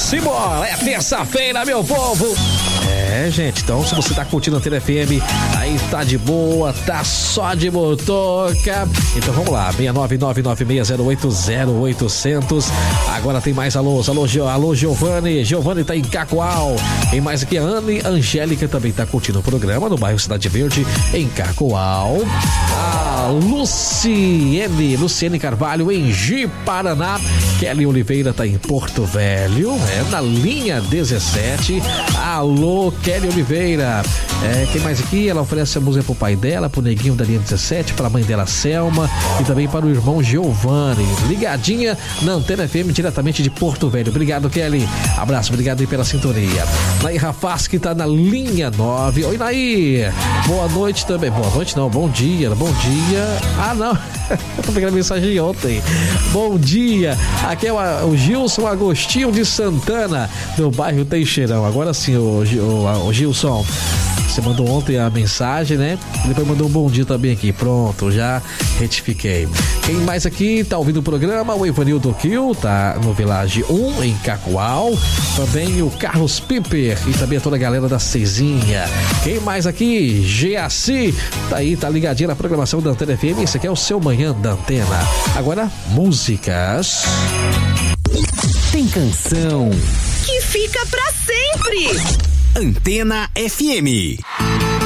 simbora, é terça-feira, meu povo. Gente, então se você tá curtindo a Antena FM, aí tá de boa, tá só de motoca. Então vamos lá, 69996080800. Agora tem mais alô, Giovanni tá em Cacoal. Tem mais aqui, a Anne Angélica também tá curtindo o programa no bairro Cidade Verde, em Cacoal. A Luciene Carvalho em Ji, Paraná. Kelly Oliveira tá em Porto Velho, na linha 17. Alô, Kelly Oliveira. Quem mais aqui? Ela oferece a música pro pai dela, pro neguinho da linha 17, pra mãe dela, Selma, e também para o irmão Giovanni. Ligadinha na Antena FM, diretamente de Porto Velho. Obrigado, Kelly. Abraço, obrigado aí pela sintonia. Nair Rafaz, que tá na linha 9. Oi, Nair. Boa noite também. Boa noite não, bom dia. Bom dia. Ah, não. Eu tô pegando mensagem ontem. Bom dia. Aqui é o Gilson Agostinho de Santana, do bairro Teixeirão. Agora sim, o Gilson. Você mandou ontem a mensagem, né? E depois mandou um bom dia também aqui. Pronto, já retifiquei. Quem mais aqui tá ouvindo o programa? O Ivanildo Kiel, tá no Village 1, em Cacoal. Também o Carlos Piper e também toda a galera da Cezinha. Quem mais aqui? Geaci, tá aí, tá ligadinho na programação da Antena FM. Esse aqui é o seu Manhã da Antena. Agora, músicas. Tem canção que fica pra sempre. Antena FM.